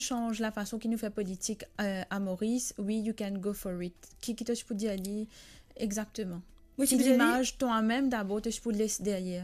change la façon qu'il nous fait politique à Maurice, oui, you can go for it. Qui te peux dire ali exactement. Oui, Si l'image toi-même d'abord, tu peux laisser derrière.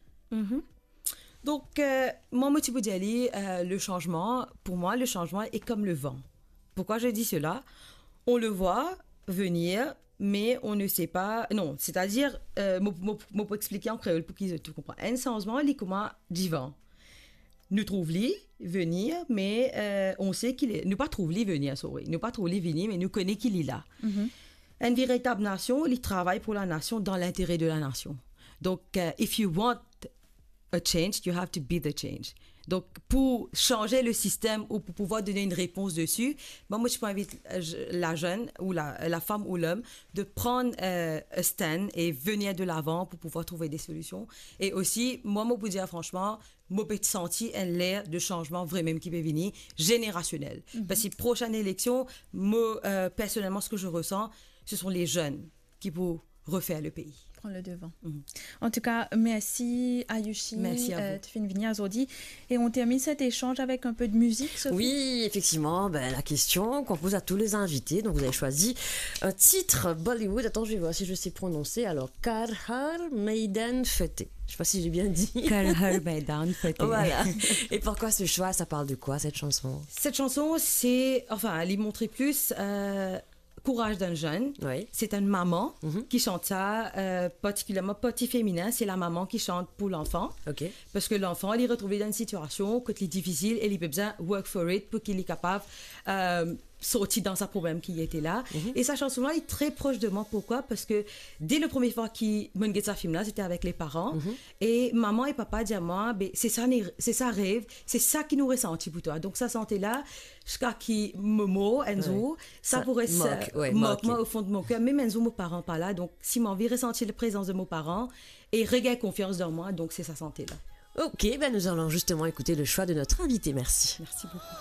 Donc, moi, tu peux dire le changement, pour moi, le changement est comme le vent. Pourquoi je dis cela? On le voit venir, mais on ne sait pas. Non, c'est-à-dire, je peux expliquer en créole pour qu'ils comprennent. Un changement, il est comme du vent. Nous trouvons-les venir, mais on sait qu'il est. Nous pas trouver venir, sorry. Nous pas trouver venir, mais nous connaissons qu'il est là. Une véritable nation, il travaille pour la nation dans l'intérêt de la nation. Donc, if you want a change, you have to be the change. Donc, pour changer le système ou pour pouvoir donner une réponse dessus, moi, je peux inviter la jeune ou la femme ou l'homme de prendre un stand et venir de l'avant pour pouvoir trouver des solutions. Et aussi, moi, je peux dire franchement, je peux sentir un l'air de changement vraiment qui peut venir, générationnel. Parce que prochaine élection, moi, personnellement, ce que je ressens, ce sont les jeunes qui peuvent refaire le pays. Prendre le devant. En tout cas, merci Ayushi. Merci à vous. Tu fais une venue à Zodi. Et on termine cet échange avec un peu de musique, Sophie. Oui, effectivement, la question qu'on pose à tous les invités. Donc, vous avez choisi un titre Bollywood. Attends, je vais voir si je sais prononcer. Alors, Karhar Maidan Fete. Je sais pas si j'ai bien dit. Karhar Maidan Fete. Voilà. Et pourquoi ce choix? Ça parle de quoi, cette chanson? Cette chanson, c'est... Enfin, elle y montrait plus... Courage d'un jeune. Oui. C'est une maman qui chante ça, particulièrement petit féminin. C'est la maman qui chante pour l'enfant. OK. Parce que l'enfant, il est retrouvé dans une situation qui est difficile et il a besoin de work for it pour qu'il est capable sortir dans sa problème qui était là. Et sa chanson-là est très proche de moi. Pourquoi? Parce que dès le premier fois qu'il m'a regardé ce film-là, c'était avec les parents. Et maman et papa disent à moi, c'est ça rêve, c'est ça qui nous ressentit pour toi. Donc, ça santé-là, jusqu'à qui Momo, Enzo, ça pourrait moque moi au fond de mon cœur. Même Enzo, mes parents pas là. Donc, si j'ai envie de ressentir la présence de mes parents et regagner confiance dans moi, donc c'est sa santé-là. OK, nous allons justement écouter le choix de notre invité. Merci. Merci beaucoup.